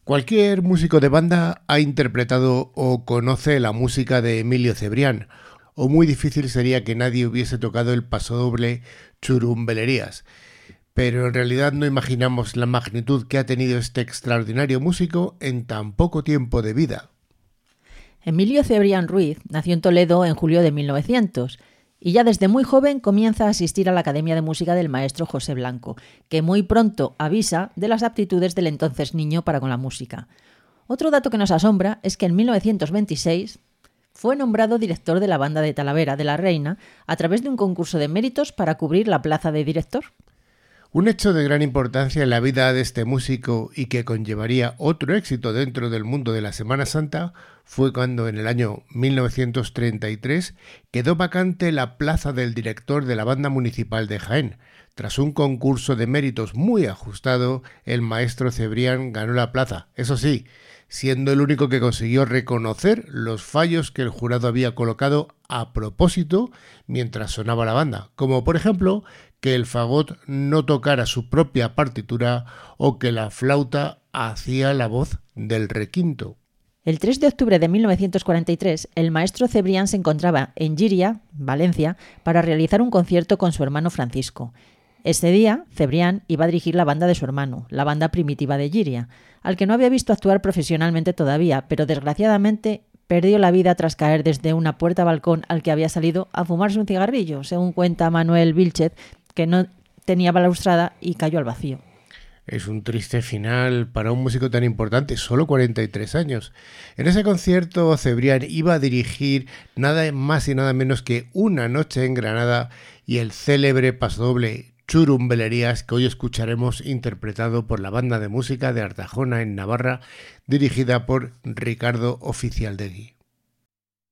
Cualquier músico de banda ha interpretado o conoce la música de Emilio Cebrián, o muy difícil sería que nadie hubiese tocado el pasodoble Churumbelerías. Pero en realidad no imaginamos la magnitud que ha tenido este extraordinario músico en tan poco tiempo de vida. Emilio Cebrián Ruiz nació en Toledo en julio de 1900 y ya desde muy joven comienza a asistir a la Academia de Música del maestro José Blanco, que muy pronto avisa de las aptitudes del entonces niño para con la música. Otro dato que nos asombra es que en 1926 fue nombrado director de la banda de Talavera de la Reina a través de un concurso de méritos para cubrir la plaza de director. Un hecho de gran importancia en la vida de este músico y que conllevaría otro éxito dentro del mundo de la Semana Santa fue cuando en el año 1933 quedó vacante la plaza del director de la Banda Municipal de Jaén. Tras un concurso de méritos muy ajustado, el maestro Cebrián ganó la plaza, eso sí, siendo el único que consiguió reconocer los fallos que el jurado había colocado a propósito mientras sonaba la banda, como por ejemplo que el fagot no tocara su propia partitura o que la flauta hacía la voz del requinto. El 3 de octubre de 1943, el maestro Cebrián se encontraba en Llíria, Valencia, para realizar un concierto con su hermano Francisco. Ese día, Cebrián iba a dirigir la banda de su hermano, la banda primitiva de Llíria, al que no había visto actuar profesionalmente todavía, pero desgraciadamente perdió la vida tras caer desde una puerta-balcón al que había salido a fumarse un cigarrillo, según cuenta Manuel Vilchez, que no tenía balaustrada y cayó al vacío. Es un triste final para un músico tan importante, solo 43 años. En ese concierto, Cebrián iba a dirigir nada más y nada menos que Una noche en Granada y el célebre pasodoble Churumbelerías, que hoy escucharemos interpretado por la banda de música de Artajona en Navarra, dirigida por Ricardo Oficialdegui.